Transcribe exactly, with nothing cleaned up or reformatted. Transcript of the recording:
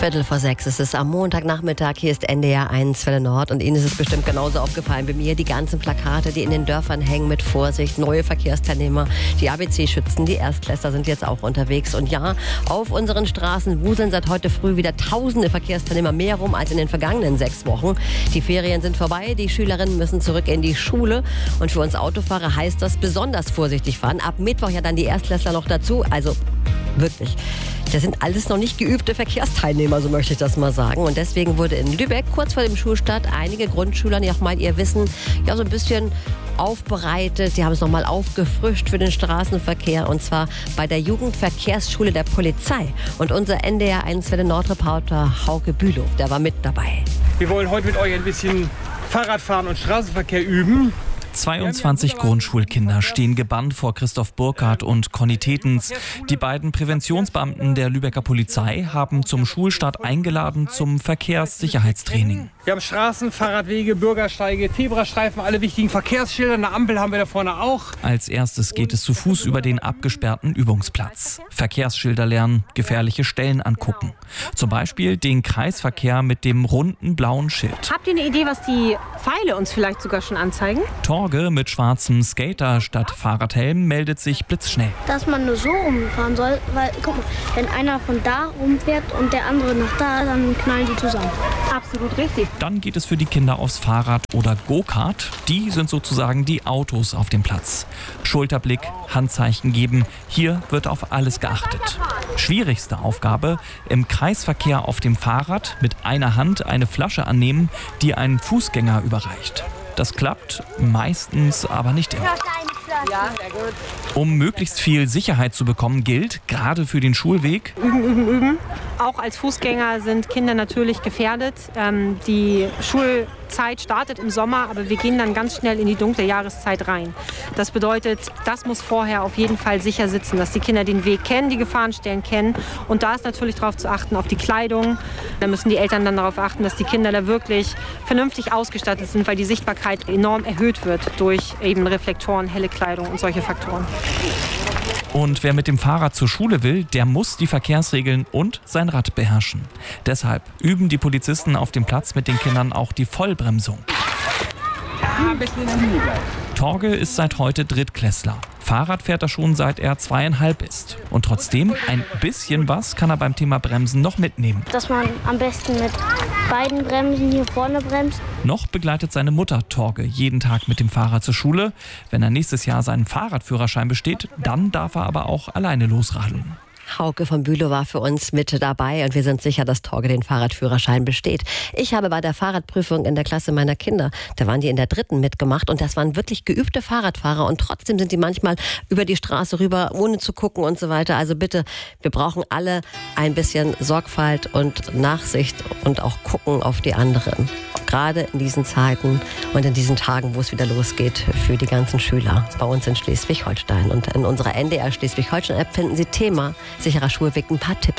Viertel vor sechs. Es ist am Montagnachmittag. Hier ist N D R eins Welle Nord. Und Ihnen ist es bestimmt genauso aufgefallen wie mir. Die ganzen Plakate, die in den Dörfern hängen mit Vorsicht. Neue Verkehrsteilnehmer. Die A B C-Schützen, die Erstklässler sind jetzt auch unterwegs. Und ja, auf unseren Straßen wuseln seit heute früh wieder tausende Verkehrsteilnehmer mehr rum als in den vergangenen sechs Wochen. Die Ferien sind vorbei. Die Schülerinnen müssen zurück in die Schule. Und für uns Autofahrer heißt das besonders vorsichtig fahren. Ab Mittwoch ja dann die Erstklässler noch dazu. Also wirklich. Das sind alles noch nicht geübte Verkehrsteilnehmer, so möchte ich das mal sagen. Und deswegen wurde in Lübeck kurz vor dem Schulstart einige Grundschüler noch mal ihr Wissen ja so ein bisschen aufbereitet. Sie haben es noch mal aufgefrischt für den Straßenverkehr, und zwar bei der Jugendverkehrsschule der Polizei. Und unser N D R eins Welle Nord-Reporter Hauke Bülow, der war mit dabei. Wir wollen heute mit euch ein bisschen Fahrradfahren und Straßenverkehr üben. zweiundzwanzig Grundschulkinder stehen gebannt vor Christoph Burkhardt und Conny Tetens. Die beiden Präventionsbeamten der Lübecker Polizei haben zum Schulstart eingeladen zum Verkehrssicherheitstraining. Wir haben Straßen, Fahrradwege, Bürgersteige, Zebrastreifen, alle wichtigen Verkehrsschilder. Eine Ampel haben wir da vorne auch. Als erstes geht es zu Fuß über den abgesperrten Übungsplatz. Verkehrsschilder lernen, gefährliche Stellen angucken. Zum Beispiel den Kreisverkehr mit dem runden blauen Schild. Habt ihr eine Idee, was die Pfeile uns vielleicht sogar schon anzeigen? Torge mit schwarzem Skater statt Fahrradhelm meldet sich blitzschnell. Dass man nur so rumfahren soll, weil, guck mal, wenn einer von da rumfährt und der andere nach da, dann knallen die zusammen. Absolut richtig. Dann geht es für die Kinder aufs Fahrrad oder Go-Kart. Die sind sozusagen die Autos auf dem Platz. Schulterblick, Handzeichen geben, hier wird auf alles geachtet. Schwierigste Aufgabe, im Kreisverkehr auf dem Fahrrad mit einer Hand eine Flasche annehmen, die ein Fußgänger überreicht. Das klappt meistens, aber nicht immer. Um möglichst viel Sicherheit zu bekommen, gilt, gerade für den Schulweg: Üben, üben, üben. Auch als Fußgänger sind Kinder natürlich gefährdet. Ähm, die Schulzeit startet im Sommer, aber wir gehen dann ganz schnell in die dunkle Jahreszeit rein. Das bedeutet, das muss vorher auf jeden Fall sicher sitzen, dass die Kinder den Weg kennen, die Gefahrenstellen kennen. Und da ist natürlich darauf zu achten, auf die Kleidung. Da müssen die Eltern dann darauf achten, dass die Kinder da wirklich vernünftig ausgestattet sind, weil die Sichtbarkeit enorm erhöht wird durch eben Reflektoren, helle Kleidung und solche Faktoren. Und wer mit dem Fahrrad zur Schule will, der muss die Verkehrsregeln und sein Rad beherrschen. Deshalb üben die Polizisten auf dem Platz mit den Kindern auch die Vollbremsung. Torge ist seit heute Drittklässler. Fahrrad fährt er schon, seit er zweieinhalb ist. Und trotzdem, ein bisschen was kann er beim Thema Bremsen noch mitnehmen. Dass man am besten mit beiden Bremsen hier vorne bremst. Noch begleitet seine Mutter Torge jeden Tag mit dem Fahrrad zur Schule. Wenn er nächstes Jahr seinen Fahrradführerschein besteht, dann darf er aber auch alleine losradeln. Hauke von Bülow war für uns mit dabei, und wir sind sicher, dass Torge den Fahrradführerschein besteht. Ich habe bei der Fahrradprüfung in der Klasse meiner Kinder, da waren die in der dritten mitgemacht, und das waren wirklich geübte Fahrradfahrer, und trotzdem sind die manchmal über die Straße rüber, ohne zu gucken und so weiter. Also bitte, wir brauchen alle ein bisschen Sorgfalt und Nachsicht und auch gucken auf die anderen. Gerade in diesen Zeiten und in diesen Tagen, wo es wieder losgeht für die ganzen Schüler bei uns in Schleswig-Holstein. Und in unserer N D R Schleswig-Holstein-App finden Sie Thema sicherer Schulweg ein paar Tipps.